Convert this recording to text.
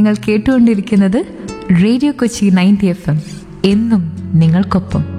നിങ്ങൾ കേട്ടുകൊണ്ടിരിക്കുന്നത് radio Kochi 90 FM. എന്നും നിങ്ങൾക്കൊപ്പം.